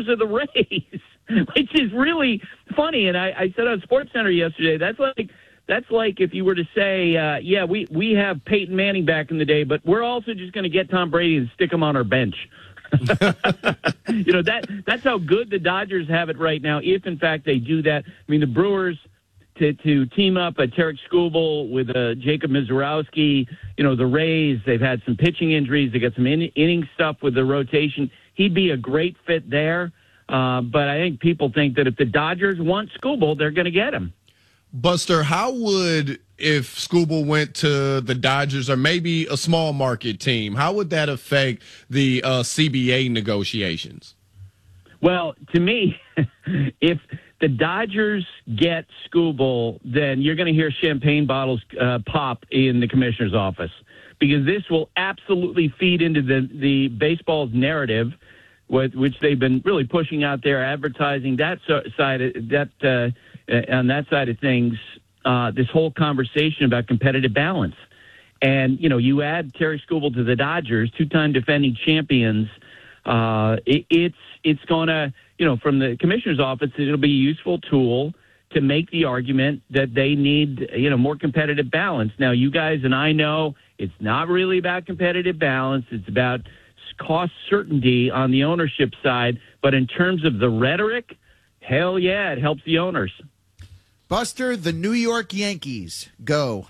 Brewers are the Rays, which is really funny. And I said on SportsCenter yesterday, that's like if you were to say, we have Peyton Manning back in the day, but we're also just going to get Tom Brady and stick him on our bench. That's how good the Dodgers have it right now, if in fact they do that. I mean, the Brewers to team up Tarek Skubal with Jacob Mizorowski, the Rays, they've had some pitching injuries. They got some inning stuff with the rotation. He'd be a great fit there. But I think people think that if the Dodgers want Skubal, they're going to get him. Buster, how would, if Skubal went to the Dodgers or maybe a small market team, how would that affect the CBA negotiations? Well, to me, if the Dodgers get Skubal, then you're going to hear champagne bottles pop in the commissioner's office, because this will absolutely feed into the baseball's narrative, which they've been really pushing out there, advertising that side on that side of things. This whole conversation about competitive balance, and you add Terry Skubal to the Dodgers, two-time defending champions. It's going to, from the commissioner's office, it'll be a useful tool to make the argument that they need, more competitive balance. Now, you guys and I know it's not really about competitive balance. It's about cost certainty on the ownership side. But in terms of the rhetoric, hell yeah, it helps the owners. Buster, the New York Yankees, go.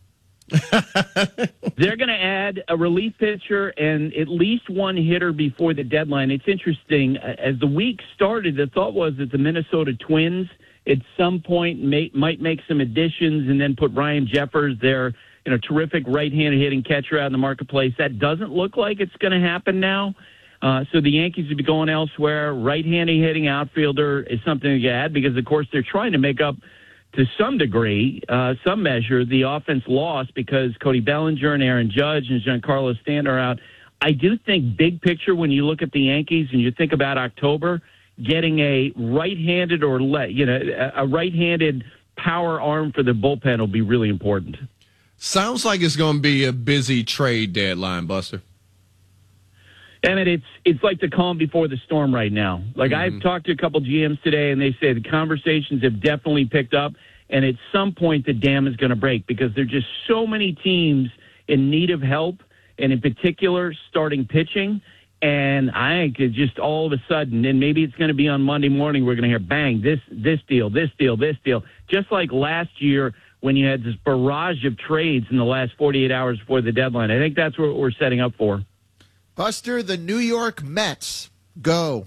They're going to add a relief pitcher and at least one hitter before the deadline. It's interesting. As the week started, the thought was that the Minnesota Twins at some point might make some additions and then put Ryan Jeffers, their terrific right-handed hitting catcher, out in the marketplace. That doesn't look like it's going to happen now. So the Yankees would be going elsewhere. Right-handed hitting outfielder is something to add because, of course, they're trying to make up to some degree, some measure, the offense lost because Cody Bellinger and Aaron Judge and Giancarlo Stanton are out. I do think big picture, when you look at the Yankees and you think about October, getting a right-handed a right-handed power arm for the bullpen will be really important. Sounds like it's going to be a busy trade deadline, Buster. I mean, it's like the calm before the storm right now. Like, I've talked to a couple GMs today, and they say the conversations have definitely picked up, and at some point the dam is going to break because there are just so many teams in need of help, and in particular starting pitching. And I think it's just all of a sudden, and maybe it's going to be on Monday morning, we're going to hear, bang, this deal, just like last year when you had this barrage of trades in the last 48 hours before the deadline. I think that's what we're setting up for. Buster, the New York Mets, go.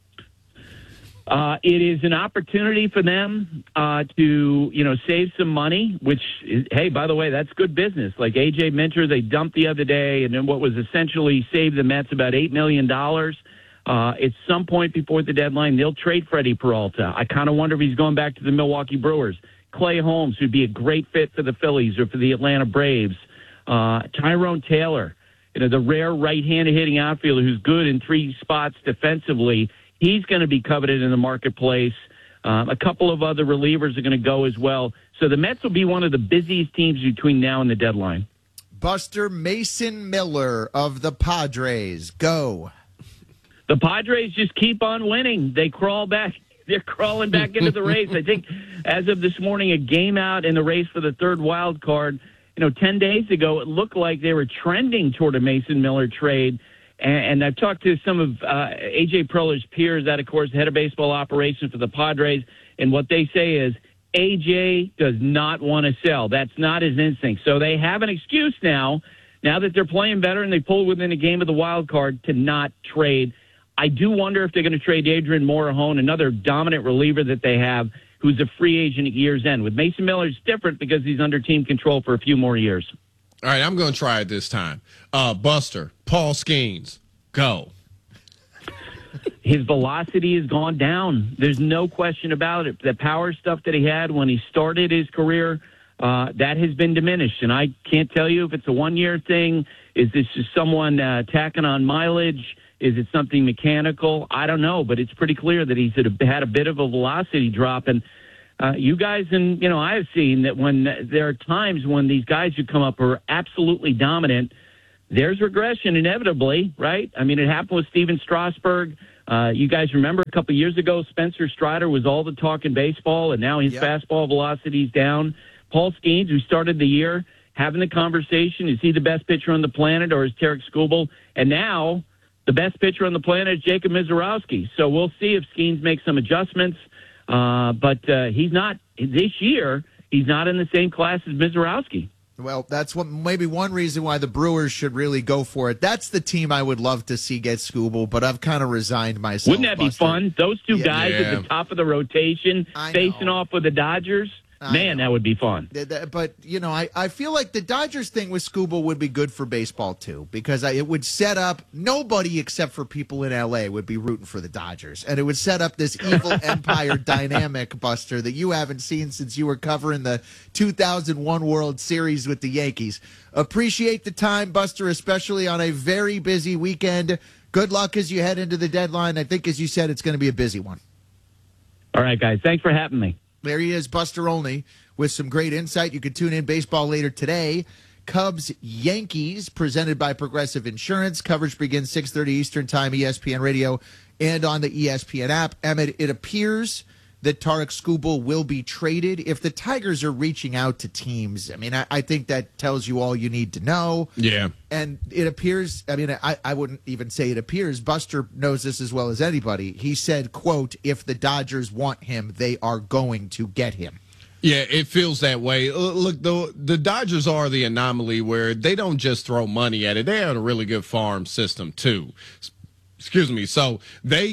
It is an opportunity for them to, save some money, which, hey, by the way, that's good business. Like A.J. Minter, they dumped the other day, and then what was essentially saved the Mets about $8 million. At some point before the deadline, they'll trade Freddie Peralta. I kind of wonder if he's going back to the Milwaukee Brewers. Clay Holmes would be a great fit for the Phillies or for the Atlanta Braves. Tyrone Taylor, the rare right-handed hitting outfielder who's good in three spots defensively, he's going to be coveted in the marketplace. A couple of other relievers are going to go as well. So the Mets will be one of the busiest teams between now and the deadline. Buster, Mason Miller of the Padres, go. The Padres just keep on winning. They crawl back. They're crawling back into the race. I think as of this morning, a game out in the race for the third wild card. 10 days ago, it looked like they were trending toward a Mason Miller trade. And I've talked to some of A.J. Preller's peers, that, of course, head of baseball operations for the Padres, and what they say is A.J. does not want to sell. That's not his instinct. So they have an excuse now that they're playing better and they pulled within a game of the wild card, to not trade. I do wonder if they're going to trade Adrian Morejon, another dominant reliever that they have, who's a free agent at year's end. With Mason Miller, it's different because he's under team control for a few more years. All right, I'm going to try it this time. Buster, Paul Skeens, go. His velocity has gone down. There's no question about it. The power stuff that he had when he started his career, that has been diminished. And I can't tell you if it's a one-year thing. Is this just someone tacking on mileage? Is it something mechanical? I don't know, but it's pretty clear that he's had a bit of a velocity drop. And you guys and, I have seen that when there are times when these guys who come up are absolutely dominant, there's regression inevitably, right? I mean, it happened with Steven Strasburg. You guys remember a couple years ago, Spencer Strider was all the talk in baseball, and now his fastball velocity's down. Paul Skeens, who started the year having the conversation, is he the best pitcher on the planet, or is Tarek Skubal? And now the best pitcher on the planet is Jacob Mizorowski. So we'll see if Skeens makes some adjustments. But he's not, this year, he's not in the same class as Mizorowski. Well, that's maybe one reason why the Brewers should really go for it. That's the team I would love to see get Skubal, but I've kind of resigned myself. Wouldn't that be fun? Those two guys at the top of the rotation facing off with the Dodgers. Man, that would be fun. But, I feel like the Dodgers thing with Skubal would be good for baseball, too, because it would set up nobody except for people in L.A. would be rooting for the Dodgers. And it would set up this evil empire dynamic, Buster, that you haven't seen since you were covering the 2001 World Series with the Yankees. Appreciate the time, Buster, especially on a very busy weekend. Good luck as you head into the deadline. I think, as you said, it's going to be a busy one. All right, guys. Thanks for having me. There he is, Buster Olney, with some great insight. You can tune in baseball later today. Cubs-Yankees, presented by Progressive Insurance. Coverage begins 6:30 Eastern Time, ESPN Radio, and on the ESPN app. Emmett, it appears that Tarek Skubal will be traded. If the Tigers are reaching out to teams, I mean, I think that tells you all you need to know. Yeah. And it appears, I mean, I wouldn't even say it appears. Buster knows this as well as anybody. He said, quote, if the Dodgers want him, they are going to get him. Yeah, it feels that way. Look, the Dodgers are the anomaly where they don't just throw money at it. They have a really good farm system, too. Excuse me. So they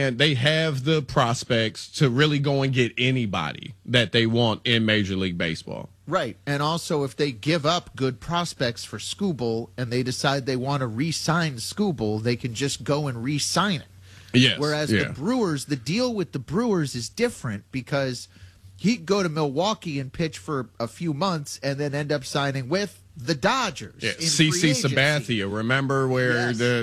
have the prospects to really go and get anybody that they want in Major League Baseball. Right. And also, if they give up good prospects for Skubal and they decide they want to re-sign Skubal, they can just go and re-sign it. Yes. Whereas the Brewers, the deal with the Brewers is different because he'd go to Milwaukee and pitch for a few months and then end up signing with the Dodgers. Yeah, CC Sabathia, remember where the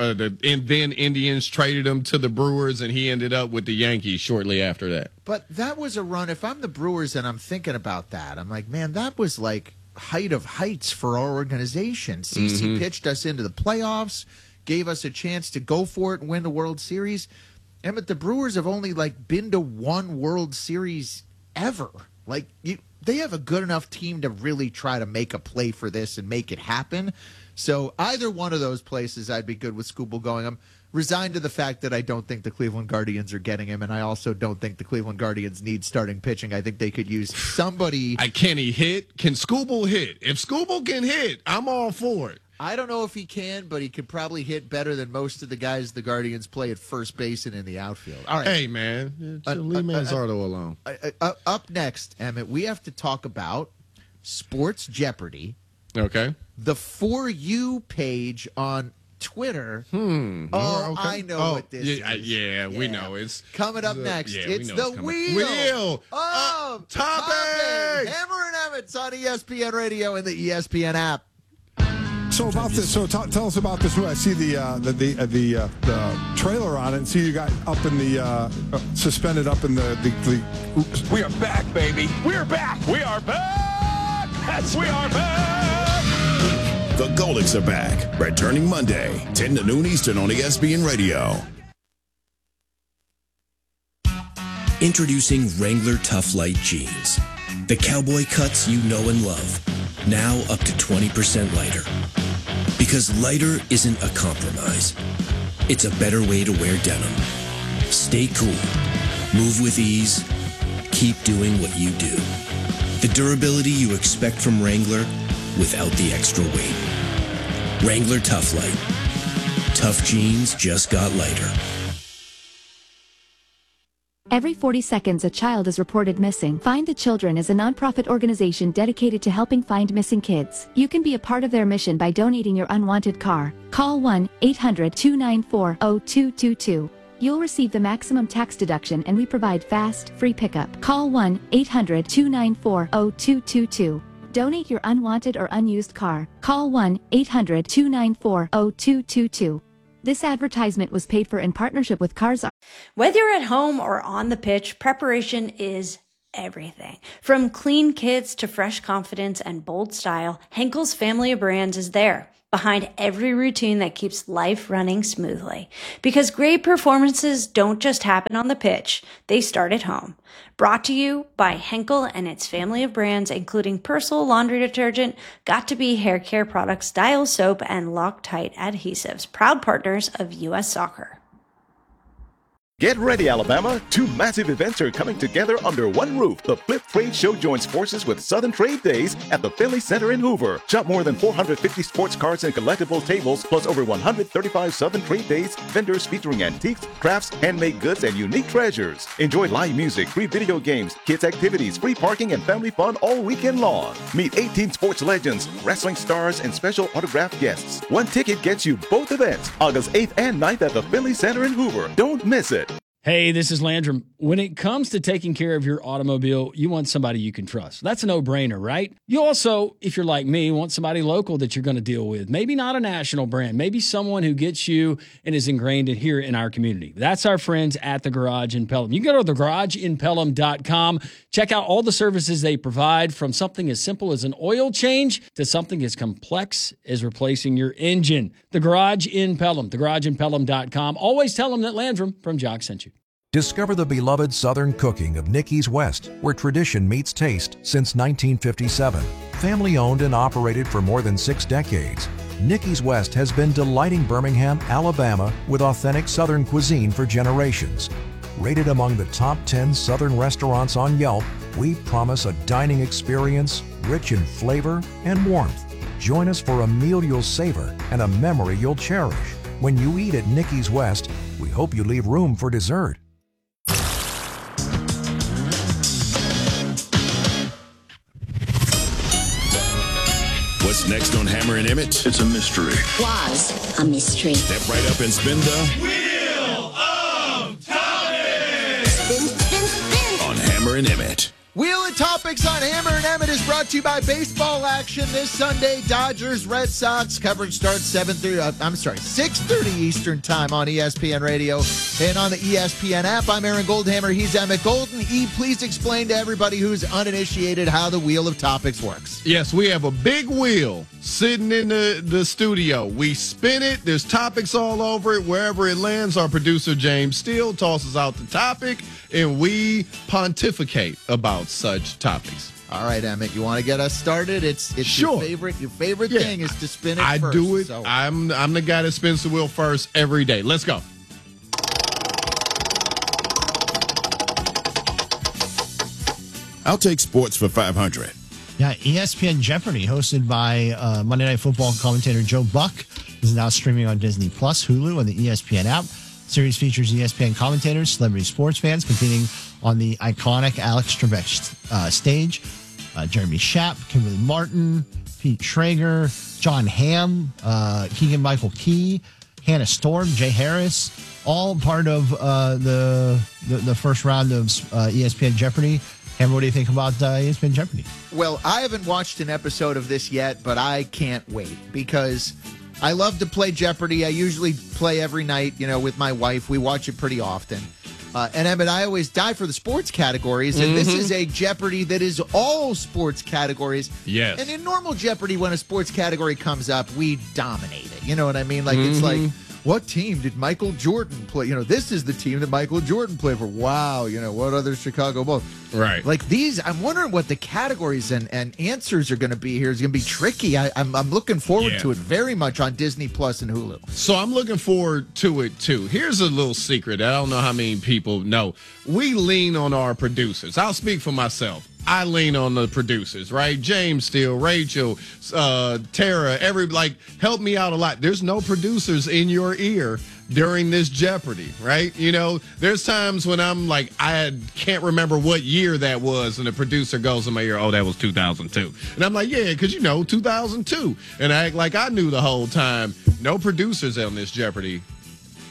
then Indians traded him to the Brewers and he ended up with the Yankees shortly after that. But that was a run. If I'm the Brewers and I'm thinking about that, I'm like, man, that was like height of heights for our organization. CC pitched us into the playoffs, gave us a chance to go for it and win the World Series. And but the Brewers have only been to one World Series ever. They have a good enough team to really try to make a play for this and make it happen. So either one of those places, I'd be good with Skubal going. I'm resigned to the fact that I don't think the Cleveland Guardians are getting him, and I also don't think the Cleveland Guardians need starting pitching. I think they could use somebody. Can he hit? Can Skubal hit? If Skubal can hit, I'm all for it. I don't know if he can, but he could probably hit better than most of the guys the Guardians play at first base and in the outfield. All right. Hey, man. Leave Manzardo alone. Up next, Emmett, we have to talk about Sports Jeopardy. Okay. The For You page on Twitter. Okay. I know what this is. Yeah, we know. It's coming up next. It's the Wheel of Topic. Hammer and Emmett's on ESPN Radio and the ESPN app. So about this, tell us about this movie. I see the trailer on it, and see you got up in the suspended up in the. We are back, baby. We are back. We are back. Yes, we are back. The Golics are back, returning Monday, 10 to noon Eastern on ESPN Radio. Introducing Wrangler Tough Light Jeans. The cowboy cuts you know and love. Now up to 20% lighter. Because lighter isn't a compromise. It's a better way to wear denim. Stay cool. Move with ease. Keep doing what you do. The durability you expect from Wrangler without the extra weight. Wrangler Tough Light. Tough jeans just got lighter. Every 40 seconds a child is reported missing. Find the Children is a nonprofit organization dedicated to helping find missing kids. You can be a part of their mission by donating your unwanted car. Call 1-800-294-0222. You'll receive the maximum tax deduction and we provide fast, free pickup. Call 1-800-294-0222. Donate your unwanted or unused car. Call 1-800-294-0222. This advertisement was paid for in partnership with Cars. Whether you're at home or on the pitch, preparation is everything. From clean kits to fresh confidence and bold style, Henkel's family of brands is there. behind every routine that keeps life running smoothly. Because great performances don't just happen on the pitch, they start at home. Brought to you by Henkel and its family of brands, including Persil laundry detergent, Got2b hair care products, Dial soap, and Loctite adhesives, proud partners of U.S. Soccer. Get ready, Alabama. 2 massive events are coming together under one roof. The Flip Trade Show joins forces with Southern Trade Days at the Finley Center in Hoover. Shop more than 450 sports cards and collectible tables, plus over 135 Southern Trade Days vendors featuring antiques, crafts, handmade goods, and unique treasures. Enjoy live music, free video games, kids activities, free parking, and family fun all weekend long. Meet 18 sports legends, wrestling stars, and special autographed guests. One ticket gets you both events, August 8th and 9th at the Finley Center in Hoover. Don't miss it. Hey, this is Landrum. When it comes to taking care of your automobile, you want somebody you can trust. That's a no-brainer, right? You also, if you're like me, want somebody local that you're going to deal with. Maybe not a national brand. Maybe someone who gets you and is ingrained here in our community. That's our friends at The Garage in Pelham. You can go to thegarageinpelham.com. Check out all the services they provide, from something as simple as an oil change to something as complex as replacing your engine. The Garage in Pelham, thegarageinpelham.com. Always tell them that Landrum from Jock sent you. Discover the beloved Southern cooking of Nicky's West, where tradition meets taste since 1957. Family owned and operated for more than 6 decades, Nicky's West has been delighting Birmingham, Alabama with authentic Southern cuisine for generations. Rated among the top 10 Southern restaurants on Yelp, we promise a dining experience rich in flavor and warmth. Join us for a meal you'll savor and a memory you'll cherish. When you eat at Nicky's West, we hope you leave room for dessert. What's next on Hammer and Emmett? It's a mystery. Was a mystery. Step right up and spin the Wheel of Topics! Spin, spin, spin. on Hammer and Emmett. Wheel of Topics on Hammer and Emmett is brought to you by baseball action this Sunday. Dodgers, Red Sox. Coverage starts 6:30 Eastern time on ESPN Radio and on the ESPN app. I'm Aaron Goldhammer. He's Emmett Golden. Please explain to everybody who's uninitiated how the Wheel of Topics works. Yes, we have a big wheel sitting in the studio. We spin it. There's topics all over it. Wherever it lands, our producer, James Steele, tosses out the topic, and we pontificate about such topics. All right, Emmett, you want to get us started? It's sure. Your favorite thing is to spin it I first. do it. So. I'm the guy that spins the wheel first every day. Let's go. I'll take sports for 500. Yeah, ESPN Jeopardy, hosted by Monday Night Football commentator Joe Buck, is now streaming on Disney Plus, Hulu, and the ESPN app. The series features ESPN commentators, celebrity sports fans competing on the iconic Alex Trebek stage. Jeremy Schaap, Kimberly Martin, Pete Schrager, John Hamm, Keegan-Michael Key, Hannah Storm, Jay Harris, all part of the first round of ESPN Jeopardy. Hammer, what do you think about ESPN Jeopardy? Well, I haven't watched an episode of this yet, but I can't wait because I love to play Jeopardy. I usually play every night, with my wife. We watch it pretty often. And Emmett, I always die for the sports categories, and this is a Jeopardy that is all sports categories. Yes. And in normal Jeopardy, when a sports category comes up, we dominate it. You know what I mean? Like, it's like, what team did Michael Jordan play? This is the team that Michael Jordan played for. Wow. What other Chicago Bulls? Right. Like these, I'm wondering what the categories and answers are going to be here. It's going to be tricky. I'm looking forward to it very much on Disney Plus and Hulu. So I'm looking forward to it, too. Here's a little secret that I don't know how many people know. We lean on our producers. I'll speak for myself. I lean on the producers, right? James Steele, Rachel, Tara, help me out a lot. There's no producers in your ear during this Jeopardy, right? There's times when I'm like, I can't remember what year that was, and the producer goes in my ear, oh, that was 2002. And I'm like, yeah, because 2002. And I act like I knew the whole time. No producers on this Jeopardy.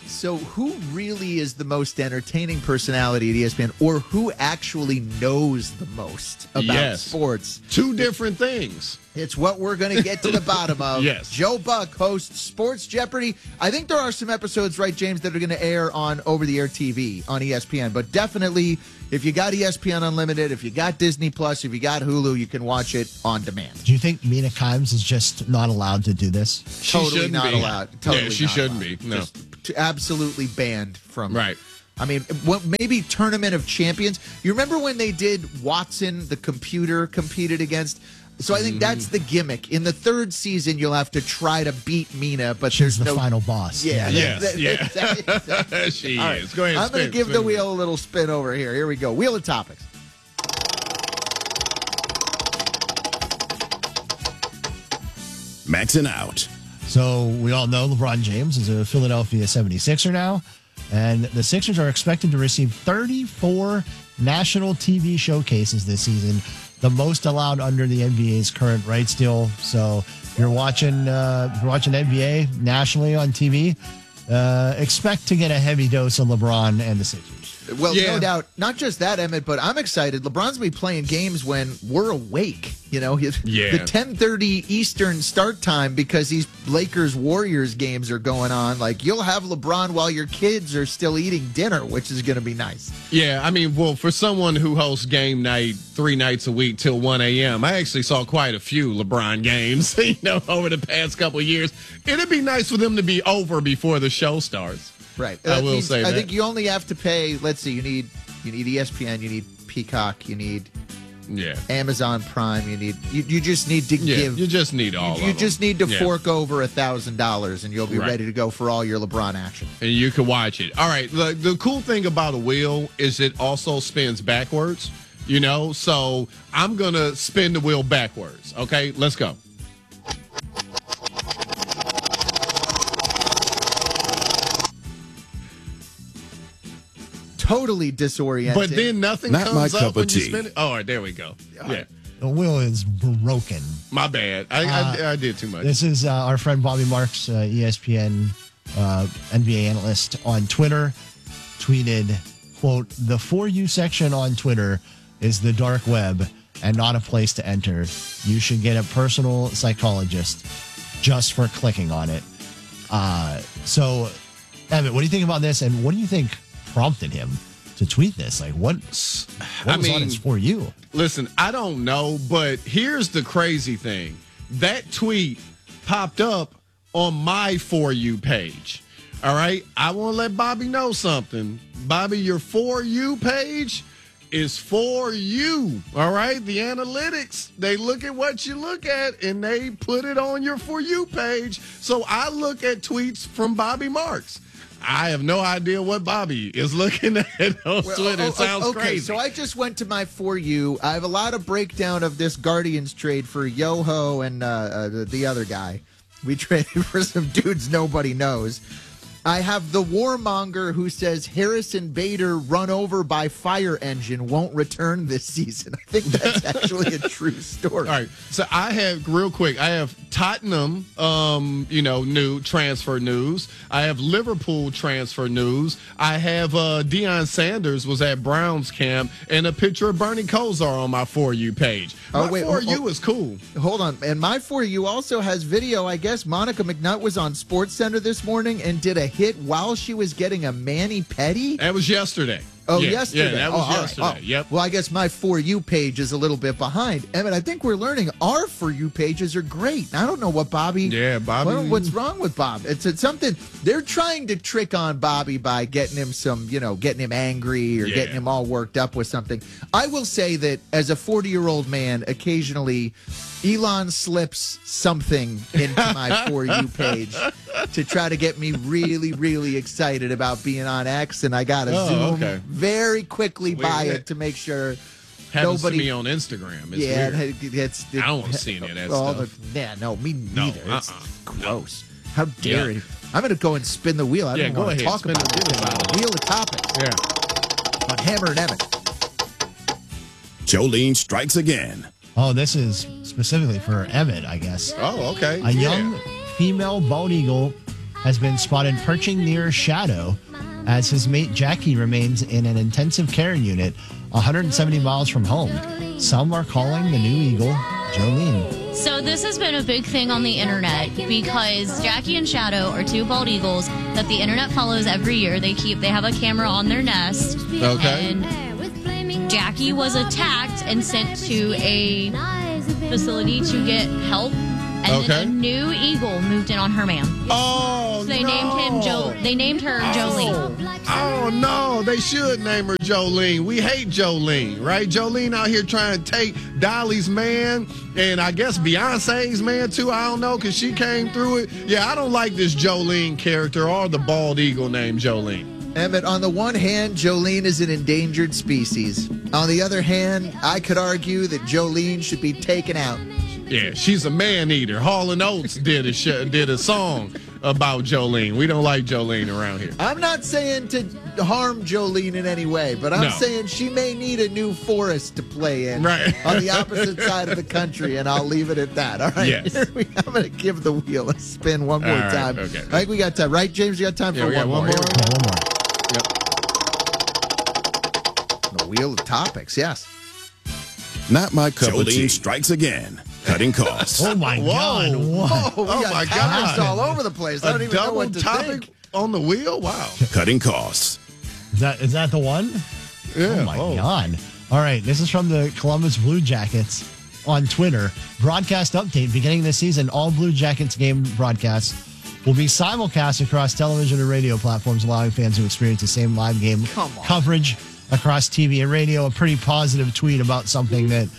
So who really is the most entertaining personality at ESPN, or who actually knows the most about sports? Two different things. It's what we're going to get to the bottom of. Yes. Joe Buck hosts Sports Jeopardy. I think there are some episodes, right, James, that are going to air on over-the-air TV on ESPN. But definitely, if you got ESPN Unlimited, if you got Disney Plus, if you got Hulu, you can watch it on demand. Do you think Mina Kimes is just not allowed to do this? Totally not allowed. Totally yeah, she not shouldn't allowed. be. No. Just absolutely banned from. Right. I mean, maybe Tournament of Champions. You remember when they did Watson, the computer, competed against? So I think that's the gimmick. In the third season, you'll have to try to beat Mina, but She's there's the no final boss. Yeah, Exactly. She All is. Go ahead. I'm going to give the wheel a little spin over here. Here we go. Wheel of Topics. Maxing out. So we all know LeBron James is a Philadelphia 76er now, and the Sixers are expected to receive 34 national TV showcases this season, the most allowed under the NBA's current rights deal. So if you're watching NBA nationally on TV, expect to get a heavy dose of LeBron and the Sixers. Well, no doubt. Not just that, Emmett, but I'm excited. LeBron's going to be playing games when we're awake. You know, the 10:30 Eastern start time, because these Lakers-Warriors games are going on. Like, you'll have LeBron while your kids are still eating dinner, which is going to be nice. Yeah, I mean, well, for someone who hosts game night 3 nights a week till 1 a.m., I actually saw quite a few LeBron games, over the past couple of years. It'd be nice for them to be over before the show starts. Right. I will say that. I think you only have to pay, let's see, you need ESPN, you need Peacock, you need Amazon Prime, you just need to give. You just need all You of just them. need to fork over $1,000 and you'll be ready to go for all your LeBron action. And you can watch it. All right. The cool thing about a wheel is it also spins backwards, so I'm going to spin the wheel backwards. Okay, let's go. Totally disoriented. But then nothing Not my comes cup up of when you tea. spin it. Oh, all right, there we go. Yeah. The wheel is broken. My bad. I did too much. This is our friend Bobby Marks, ESPN NBA analyst on Twitter, tweeted, quote, "The For You section on Twitter is the dark web and not a place to enter. You should get a personal psychologist just for clicking on it." So, Evan, what do you think about this? And what do you think prompted him to tweet this? Like, what was on his For You? Listen, I don't know, but here's the crazy thing. That tweet popped up on my For You page. All right? I want to let Bobby know something. Bobby, your For You page is for you. All right? The analytics, they look at what you look at and they put it on your For You page. So I look at tweets from Bobby Marks. I have no idea what Bobby is looking at on Twitter. It sounds crazy. So I just went to my For You. I have a lot of breakdown of this Guardians trade for Yoho and the other guy. We traded for some dudes nobody knows. I have the warmonger who says Harrison Bader run over by fire engine won't return this season. I think that's actually a true story. All right. So I have, real quick, I have Tottenham, new transfer news. I have Liverpool transfer news. I have Deion Sanders was at Browns camp, and a picture of Bernie Kosar on my For You page. My For You is cool. Hold on. And my For You also has video. I guess Monica McNutt was on SportsCenter this morning and did a hit while she was getting a mani-pedi. That was yesterday. Oh, yeah, yesterday. Yeah, that was yesterday. Right. Yep. Well, I guess my For You page is a little bit behind. Emmett, I think we're learning our For You pages are great. I don't know what Bobby. Yeah, Bobby. What's wrong with Bob? It's something they're trying to trick on Bobby by getting him getting him angry or getting him all worked up with something. I will say that as a 40-year-old man, occasionally Elon slips something into my For You page to try to get me really, really excited about being on X, and I got to zoom very quickly by it to make sure Happens nobody to me on Instagram. It's weird. I don't want to see any of that stuff. Me neither. It's gross. How dare you? I'm going to go and spin the wheel. I don't want to talk about it. Wheel of Topics. Yeah. On Hammer and Emmett. Jolene strikes again. Oh, this is specifically for Emmett, I guess. Oh, okay. A young female bald eagle has been spotted perching near Shadow as his mate Jackie remains in an intensive care unit 170 miles from home. Some are calling the new eagle Jolene. So this has been a big thing on the internet because Jackie and Shadow are two bald eagles that the internet follows every year. They have a camera on their nest. Okay. And Jackie was attacked and sent to a facility to get help. And then a new eagle moved in on her man. Oh, so they named her Jolene. Oh no, they should name her Jolene. We hate Jolene, right? Jolene out here trying to take Dolly's man, and I guess Beyonce's man too. I don't know, because she came through it. Yeah, I don't like this Jolene character or the bald eagle named Jolene. Emmett, on the one hand, Jolene is an endangered species. On the other hand, I could argue that Jolene should be taken out. Yeah, she's a man-eater. Hall & Oates did a song about Jolene. We don't like Jolene around here. I'm not saying to harm Jolene in any way, but I'm saying she may need a new forest to play in on the opposite side of the country, and I'll leave it at that. All right, yes. I'm going to give the wheel a spin one more time. Okay. I think we got time. Right, James? You got time for one more? One more. Yep. The wheel of topics, yes. Not my cup of tea. Jolene Strikes again. Cutting costs. Oh, my God. What? We got my topics God. all over the place. I don't even know what to topic think. on the wheel? Wow. Cutting costs. Is that the one? Yeah. Oh, my God. All right. This is from the Columbus Blue Jackets on Twitter. Broadcast update. Beginning of the season, all Blue Jackets game broadcasts will be simulcast across television and radio platforms, allowing fans to experience the same live game coverage across TV and radio. A pretty positive tweet about something that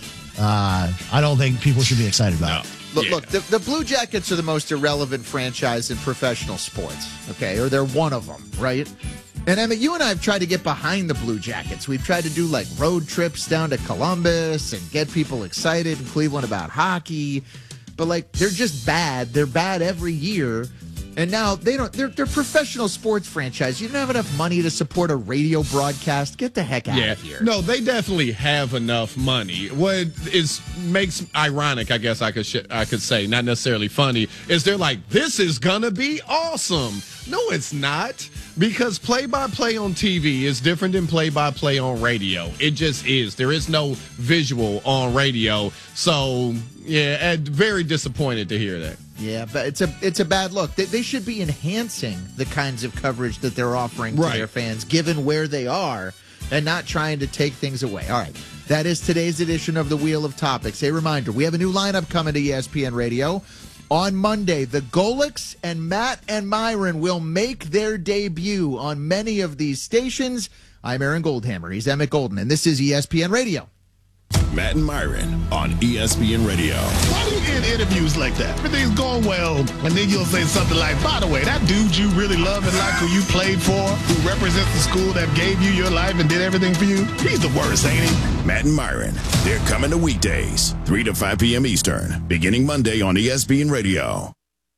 I don't think people should be excited about. No. Look, the Blue Jackets are the most irrelevant franchise in professional sports, okay? Or they're one of them, right? And Emmett, you and I have tried to get behind the Blue Jackets. We've tried to do like road trips down to Columbus and get people excited in Cleveland about hockey. But like, they're just bad. They're bad every year. And now they're professional sports franchise. You don't have enough money to support a radio broadcast. Get the heck out of here. No, they definitely have enough money. What makes ironic, I guess I could say, not necessarily funny, is they're like, this is gonna be awesome. No, it's not, because play-by-play on TV is different than play-by-play on radio. It just is. There is no visual on radio. So yeah, very disappointed to hear that. Yeah, but it's a bad look. They should be enhancing the kinds of coverage that they're offering to their fans, given where they are, and not trying to take things away. All right, that is today's edition of the Wheel of Topics. A reminder, we have a new lineup coming to ESPN Radio. On Monday, the Golics and Matt and Myron will make their debut on many of these stations. I'm Aaron Goldhammer. He's Emmett Golden, and this is ESPN Radio. Matt and Myron on ESPN Radio. Why do you get interviews like that? Everything's going well, and then you'll say something like, by the way, that dude you really love and like, who you played for, who represents the school that gave you your life and did everything for you, he's the worst, ain't he? Matt and Myron, they're coming to weekdays, 3 to 5 p.m. Eastern, beginning Monday on ESPN Radio.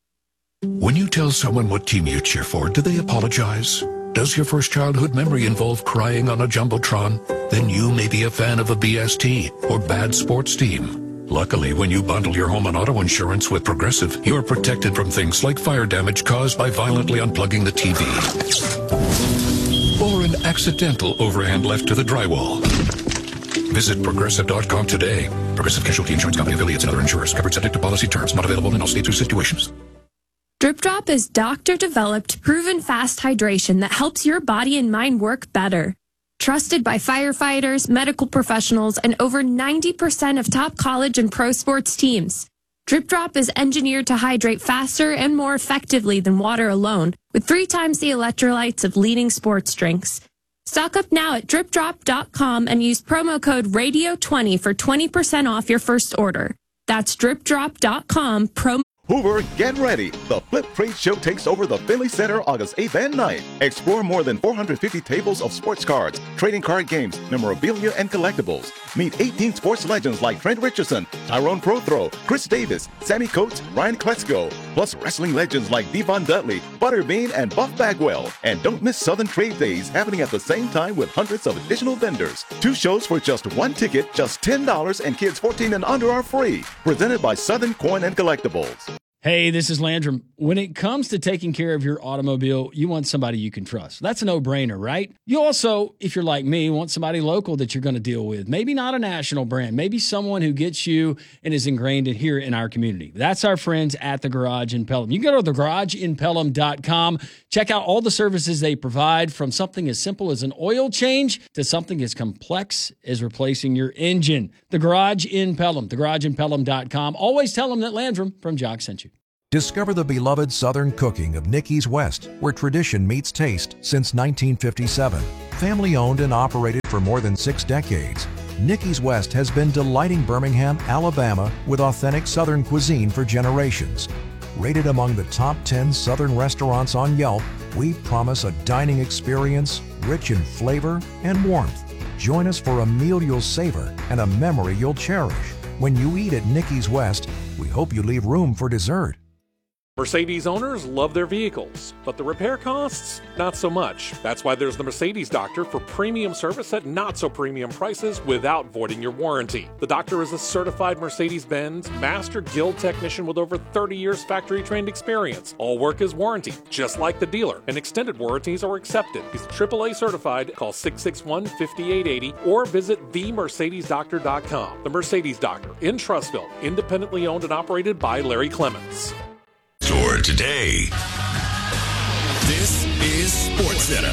When you tell someone what team you cheer for, do they apologize? Does your first childhood memory involve crying on a Jumbotron? Then you may be a fan of a BST or bad sports team. Luckily, when you bundle your home and auto insurance with Progressive, you're protected from things like fire damage caused by violently unplugging the TV or an accidental overhand left to the drywall. Visit Progressive.com today. Progressive Casualty Insurance Company, affiliates, and other insurers. Covered subject to policy terms. Not available in all states or situations. Drip Drop is doctor-developed, proven fast hydration that helps your body and mind work better. Trusted by firefighters, medical professionals, and over 90% of top college and pro sports teams. Drip Drop is engineered to hydrate faster and more effectively than water alone, with 3 times the electrolytes of leading sports drinks. Stock up now at dripdrop.com and use promo code RADIO20 for 20% off your first order. That's dripdrop.com, promo. Hoover, get ready. The Flip Trade Show takes over the Finley Center August 8th and 9th. Explore more than 450 tables of sports cards, trading card games, memorabilia, and collectibles. Meet 18 sports legends like Trent Richardson, Tyrone Prothro, Chris Davis, Sammy Coates, Ryan Kletzko, plus wrestling legends like Devon Dudley, Butterbean, and Buff Bagwell. And don't miss Southern Trade Days happening at the same time with hundreds of additional vendors. 2 shows for just 1 ticket, just $10, and kids 14 and under are free. Presented by Southern Coin and Collectibles. Hey, this is Landrum. when it comes to taking care of your automobile, you want somebody you can trust. That's a no-brainer, right? You also, if you're like me, want somebody local that you're going to deal with. Maybe not a national brand, maybe someone who gets you and is ingrained in here in our community. That's our friends at The Garage in Pelham. You can go to thegarageinpelham.com. Check out all the services they provide, from something as simple as an oil change to something as complex as replacing your engine. The Garage in Pelham, thegarageinpelham.com. Always tell them that Landrum from Jock sent you. Discover the beloved Southern cooking of Nicky's West, where tradition meets taste since 1957. Family owned and operated for more than 6 decades, Nicky's West has been delighting Birmingham, Alabama with authentic Southern cuisine for generations. Rated among the top 10 Southern restaurants on Yelp, we promise a dining experience rich in flavor and warmth. Join us for a meal you'll savor and a memory you'll cherish. When you eat at Nicky's West, we hope you leave room for dessert. Mercedes owners love their vehicles, but the repair costs, not so much. That's why there's the Mercedes Doctor for premium service at not so premium prices without voiding your warranty. The Doctor is a certified Mercedes-Benz Master Guild technician with over 30 years factory trained experience. All work is warranty, just like the dealer, and extended warranties are accepted. He's AAA certified. Call 661-5880 or visit themercedesdoctor.com. The Mercedes Doctor in Trussville, independently owned and operated by Larry Clements. For today, this is SportsCenter.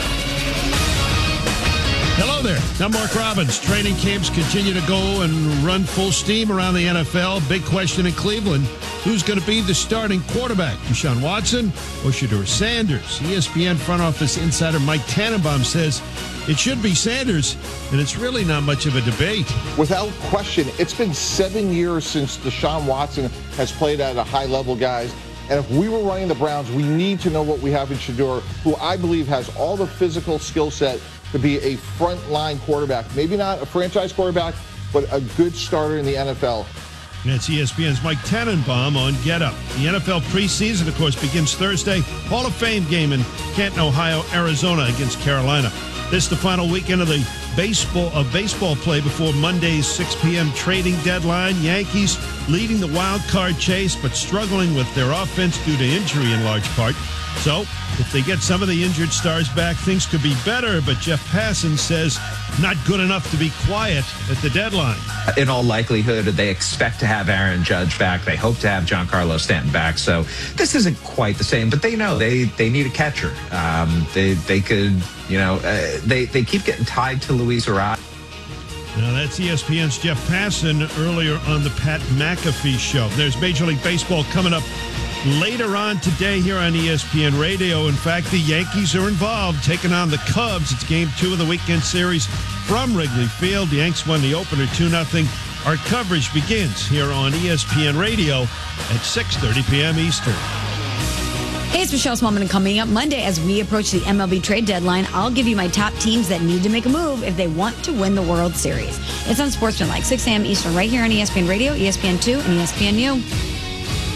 Hello there. I'm Mark Robbins. Training camps continue to go and run full steam around the NFL. Big question in Cleveland, who's going to be the starting quarterback? Deshaun Watson or Shedeur Sanders? ESPN front office insider Mike Tannenbaum says it should be Sanders, and it's really not much of a debate. Without question, it's been 7 years since Deshaun Watson has played at a high level, guys. And if we were running the Browns, we need to know what we have in Shedeur, who I believe has all the physical skill set to be a frontline quarterback. Maybe not a franchise quarterback, but a good starter in the NFL. And that's ESPN's Mike Tannenbaum on Get Up. The NFL preseason, of course, begins Thursday. Hall of Fame game in Canton, Ohio, Arizona against Carolina. This is the final weekend of the baseball play before Monday's 6 p.m. trading deadline. Yankees leading the wild card chase, but struggling with their offense due to injury in large part. So, if they get some of the injured stars back, things could be better, but Jeff Passan says not good enough to be quiet at the deadline. In all likelihood, they expect to have Aaron Judge back. They hope to have Giancarlo Stanton back. So this isn't quite the same, but they know they need a catcher. They could, they keep getting tied to Luis Arraez. Now, that's ESPN's Jeff Passan earlier on the Pat McAfee show. There's Major League Baseball coming up later on today here on ESPN Radio. In fact, the Yankees are involved, taking on the Cubs. It's Game 2 of the weekend series from Wrigley Field. The Yanks won the opener 2-0. Our coverage begins here on ESPN Radio at 6:30 p.m. Eastern. Hey, it's Michelle Smallman, and coming up Monday as we approach the MLB trade deadline, I'll give you my top teams that need to make a move if they want to win the World Series. It's on Sportsmanlike, 6 a.m. Eastern, right here on ESPN Radio, ESPN2, and ESPNU.